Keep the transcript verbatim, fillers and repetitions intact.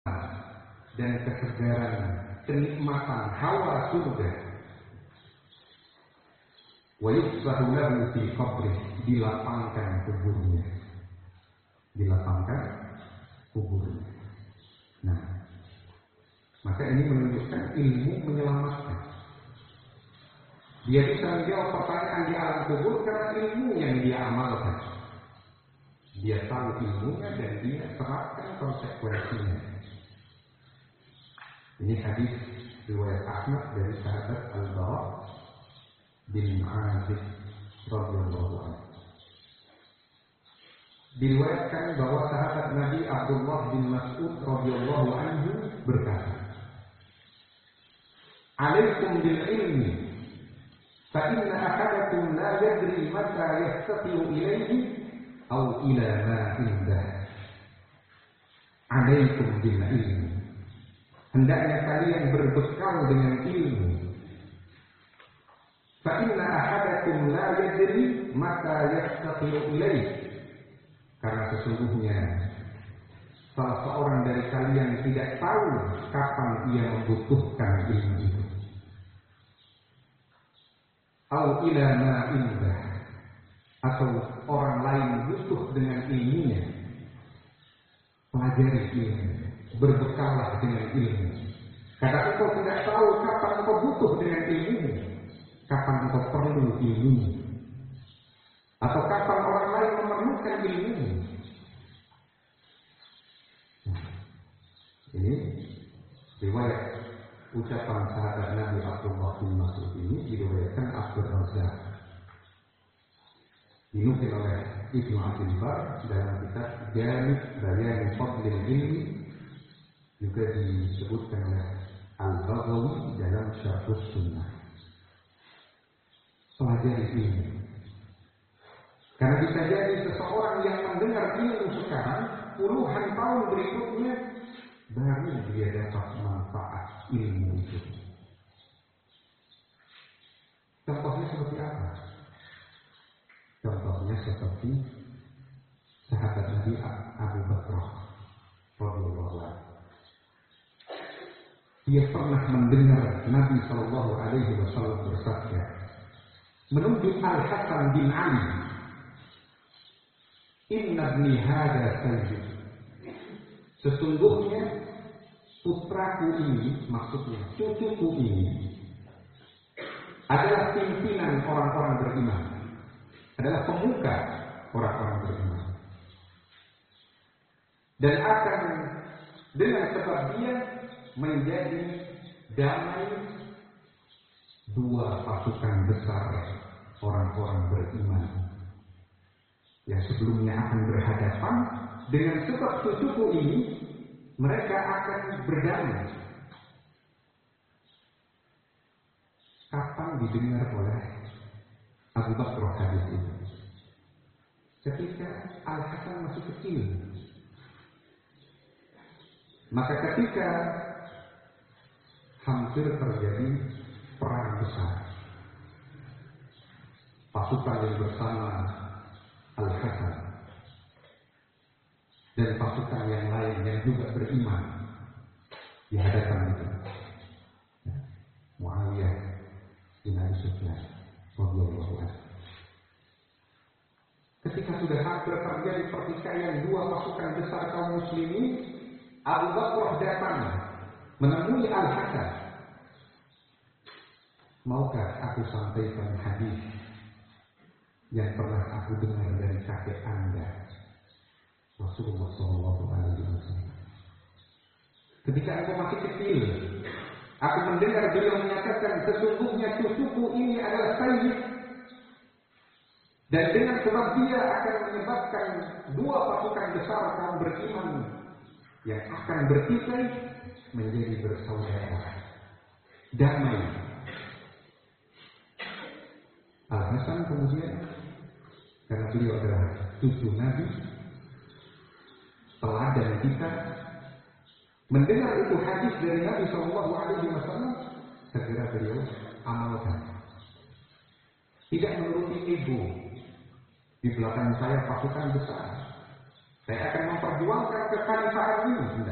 dan kesegaran kenikmatan hawa surga. Wa yusbahu lahu fi qabri, dilapangkan kuburnya. Dilapangkan kuburnya. Nah, maka ini menunjukkan ilmu menyelamatkan. Dia bisa menjawab pertanyaan di alam kubur karena ilmu yang dia amalkan. Dia tahu ilmunya dan dia terapkan konsekuensinya. Ini hadis riwayat Ahmad dari sahabat Al-Bara bin Azib radhiyallahu anhu. Diriwayatkan bahwa sahabat Nabi Abdullah bin Mas'ud radhiyallahu anhu berkata, "Alaikum bil ilmi, fa inna ahadakum la yadri mata yastati'u ilayhi aw ila ma indah." Alaikum bil ilmi. Hendaknya kalian berbekal dengan ilmu. Fa inna ahadakum la yadri mata yastati'u ilayhi. Karena sesungguhnya salah seorang dari kalian tidak tahu kapan ia membutuhkan ilmu itu. Au ila ma indah, atau orang lain butuh dengan ilmunya. Pelajari ilmu, berbekallah dengan ilmu. Karena engkau tidak tahu kapan engkau butuh dengan ilmu, kapan engkau perlu ilmu, atau kapan orang lain memerlukan ilmu. Ini riwayat ucapan sahabat Nabi Abdullah bin Mas'ud ini diriwayatkan Abdul Razak. Dinukil oleh Ibnu Abdul Bar dalam kitab Jami' Bayan Fadlil Ilmi, juga disebutkan oleh Al-Baghawi dalam Syarhus Sunnah. Pelajari ilmu. Karena bisa jadi seseorang yang mendengar ilmu sekarang, puluhan tahun berikutnya baru dia dapat manfaat ilmu itu. Contohnya seperti apa? Contohnya seperti sahabat Nabi Abu Bakar radhiyallahu anhu. Dia pernah mendengar Nabi Shallallahu Alaihi Wasallam bersabda, menunjuk Al Hasan bin Ali, "Inna ibni hada sayyid." Sesungguhnya putraku ini, maksudnya cucuku ini, adalah pimpinan orang-orang beriman, adalah pemuka orang-orang beriman, dan akan dengan sebab dia menjadi damai dua pasukan besar orang-orang beriman yang sebelumnya akan berhadapan. Dengan sebab cucuku ini, mereka akan berdamai. Kapan didengar oleh Abu Bakar hadis itu? Ketika Al Hasan masih kecil. Maka ketika hampir terjadi perang besar, pasukan yang bersama Al Hasan dan pasukan yang lain yang juga beriman di hadapan itu, Muawiyah bin Abi Sufyan radhiyallahu anhu. Ketika sudah hampir terjadi pertikaian dua pasukan besar kaum muslimin, Abu Bakar datang menemui Al Hasan. "Maukah aku sampaikan hadis yang pernah aku dengar dari kakek Anda, Rasulullah shallallahu alaihi wasallam. Ketika aku masih kecil, aku mendengar beliau menyatakan, sesungguhnya cucuku ini adalah sayyid, dan dengan sebab dia akan menyebabkan dua pasukan besar kaum beriman yang akan bertikai menjadi bersaudara, damai." Al Hasan kemudian, karena beliau adalah cucu Nabi, teladan kita, mendengar itu hadis dari Nabi Shallallahu Alaihi Wasallam, segera beliau amalkan. Tidak menuruti ego. Di belakang saya pasukan besar, saya akan memperjuangkan kekhalifahan ini.